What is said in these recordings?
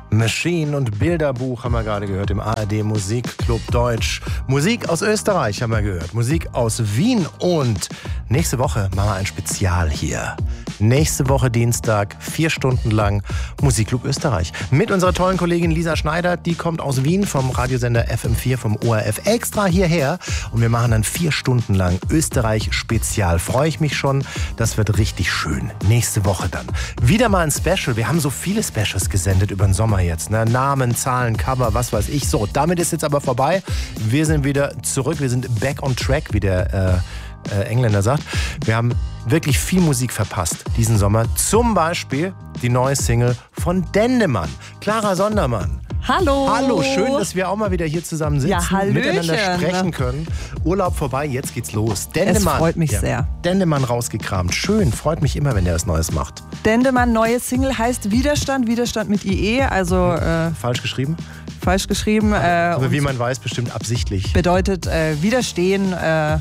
Machine und Bilderbuch haben wir gerade gehört im ARD Musikclub Deutsch. Musik aus Österreich haben wir gehört, Musik aus Wien und nächste Woche machen wir ein Spezial hier. Nächste Woche Dienstag, 4 Stunden lang Musikclub Österreich. Mit unserer tollen Kollegin Lisa Schneider, die kommt aus Wien vom Radiosender FM4 vom ORF extra hierher. Und wir machen dann 4 Stunden lang Österreich-Spezial. Freue ich mich schon, das wird richtig schön. Nächste Woche dann. Wieder mal ein Special. Wir haben so viele Specials gesendet über den Sommer jetzt. Ne? Namen, Zahlen, Cover, was weiß ich. So, damit ist jetzt aber vorbei. Wir sind wieder zurück. Wir sind back on track, wie der Engländer sagt. Wir haben wirklich viel Musik verpasst diesen Sommer. Zum Beispiel die neue Single von Dendemann. Clara Sondermann. Hallo. Hallo, schön, dass wir auch mal wieder hier zusammen sitzen, ja, miteinander sprechen können. Urlaub vorbei, jetzt geht's los. Dendemann. Es freut mich sehr. Dendemann rausgekramt. Schön, freut mich immer, wenn der was Neues macht. Dendemann, neue Single heißt Widerstand, Widerstand mit IE, also... falsch geschrieben? Falsch geschrieben. Aber wie man weiß, bestimmt absichtlich. Bedeutet widerstehen.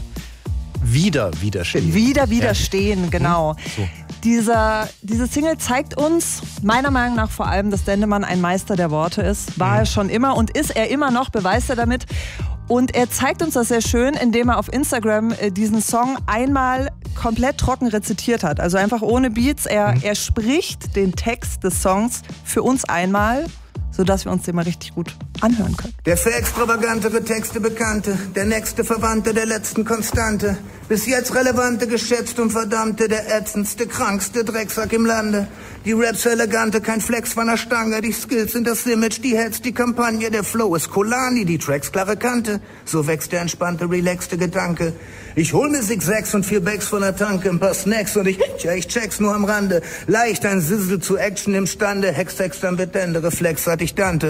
Widerstehen. Widerstehen, genau. So. Diese Single zeigt uns, meiner Meinung nach vor allem, dass Dendemann ein Meister der Worte ist. War er schon immer und ist er immer noch, beweist er damit. Und er zeigt uns das sehr schön, indem er auf Instagram diesen Song einmal komplett trocken rezitiert hat. Also einfach ohne Beats. Er spricht den Text des Songs für uns einmal, sodass wir uns den mal richtig gut anhören können. Der für extravagantere Texte Bekannte, der nächste Verwandte der letzten Konstante, bis jetzt relevante, geschätzt und verdammte, der ätzendste, krankste Drecksack im Lande. Die Raps elegante, kein Flex von der Stange, die Skills sind das Image, die Heads, die Kampagne, der Flow ist Kolani, die Tracks klare Kante, so wächst der entspannte, relaxte Gedanke. Ich hol mir Zig-Zags und 4 Bags von der Tanke, ein paar Snacks und ich check's nur am Rande. Leicht ein Sizzle zu Action imstande, Hex, dann wird Dende, reflexartig Dante.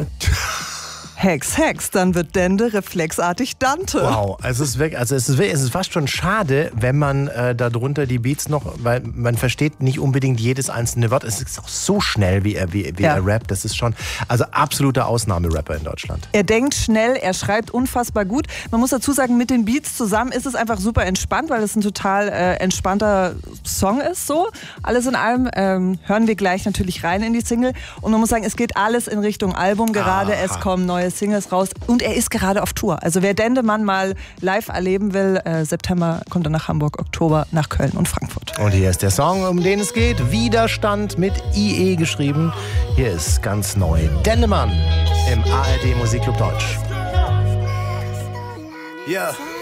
Hex, dann wird Dende reflexartig Dante. Wow, also es ist fast schon schade, wenn man darunter die Beats noch, weil man versteht nicht unbedingt jedes einzelne Wort. Es ist auch so schnell, wie er rappt. Das ist schon, also absoluter Ausnahmerapper in Deutschland. Er denkt schnell, er schreibt unfassbar gut. Man muss dazu sagen, mit den Beats zusammen ist es einfach super entspannt, weil es ein total entspannter Song ist. So, alles in allem hören wir gleich natürlich rein in die Single. Und man muss sagen, es geht alles in Richtung Album gerade. Aha. Es kommen neue Singles raus und er ist gerade auf Tour. Also wer Dendemann mal live erleben will, September kommt er nach Hamburg, Oktober nach Köln und Frankfurt. Und hier ist der Song, um den es geht. Widerstand mit IE geschrieben. Hier ist ganz neu Dendemann im ARD Musikclub Deutsch. Ja.